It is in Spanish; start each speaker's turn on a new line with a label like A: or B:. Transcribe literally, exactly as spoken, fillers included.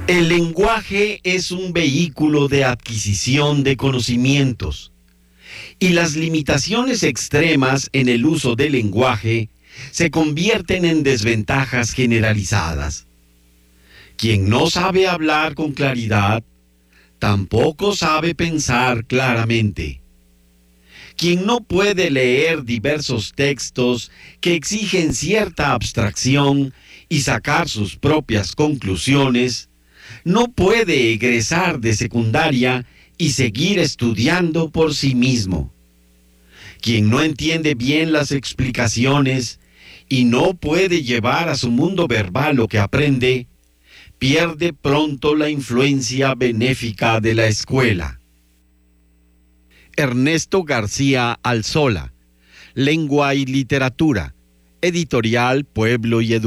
A: El lenguaje es un vehículo de adquisición de conocimientos y las limitaciones extremas en el uso del lenguaje se convierten en desventajas generalizadas. Quien no sabe hablar con claridad, tampoco sabe pensar claramente. Quien no puede leer diversos textos que exigen cierta abstracción y sacar sus propias conclusiones, no puede egresar de secundaria y seguir estudiando por sí mismo. Quien no entiende bien las explicaciones y no puede llevar a su mundo verbal lo que aprende, pierde pronto la influencia benéfica de la escuela. Ernesto García Alzola, Lengua y Literatura, Editorial Pueblo y Educación.